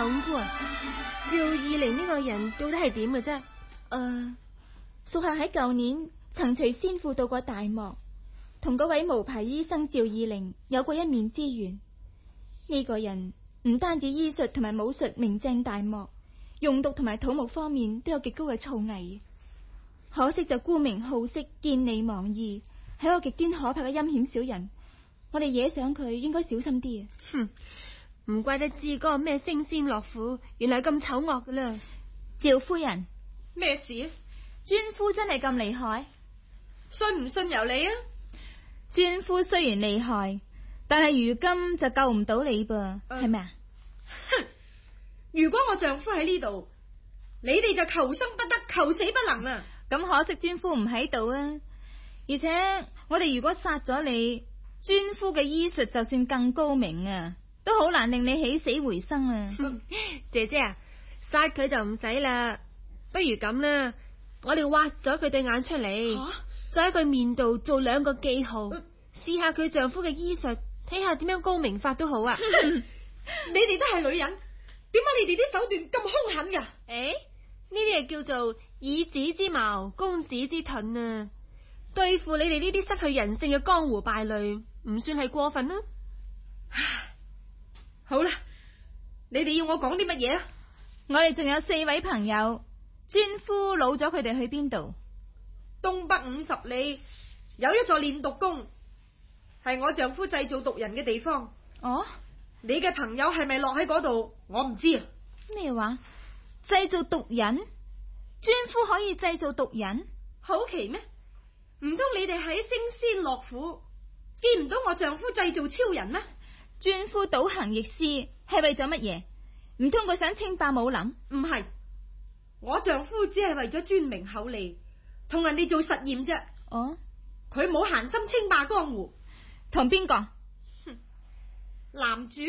五官，趙二玲呢個人到底係點嘅啫？ 屬下喺舊年曾隨先父到過大漠，同嗰位無牌醫生趙二玲有過一面之緣。呢個人唔單止醫術同埋武術名正大漠，用毒同埋土木方面都有極高嘅造詣。可惜就沽名好色，見利忘義，係一個極端可怕嘅陰險小人。我哋惹上佢應該小心啲啊！ 哼，唔怪得知嗰個咩升仙樂府原來咁醜惡噶啦。 趙夫人， 咩事？ 尊夫真係咁厲害？ 信唔信由你啊！ 尊夫雖然厲害，但係如今就救唔到你噃，係咪啊？ 哼！如果我丈夫喺呢度，你哋就求生不得，求死不能啊！ 咁可惜尊夫唔喺度啊！而且我哋如果殺咗你，尊夫嘅醫術就算更高明啊，都好難令你起死回生啊！ 姐姐啊，殺佢就唔使啦，不如咁啦，我哋挖咗佢對眼出嚟，再喺佢面度做2個記號，試下佢丈夫嘅醫術，睇下點樣高明法都好啊！ 你哋都係女人，點解你哋啲手段咁兇狠噶？ 呢啲係叫做以子之矛攻子之盾啊！對付你哋呢啲失去人性嘅江湖敗類，唔算係過分咯。 好啦，你哋要我講啲乜嘢啊？ 我哋仲有4位朋友，尊夫老咗佢哋去邊度？ 東北50里有一座煉毒宮，係我丈夫製造毒人嘅地方。 哦， 你嘅朋友係咪落喺嗰度？我唔知啊。 咩話？製造毒人？尊夫可以製造毒人？ 好奇咩？唔通你哋喺升仙樂府見唔到我丈夫製造超人咩？ 尊夫倒行逆施係為咗乜嘢？唔通佢想稱霸武林？ 唔係，我丈夫只係為咗尊名厚利，同人哋做實驗啫。 哦， 佢冇閒心稱霸江湖。 同邊個？ 男主。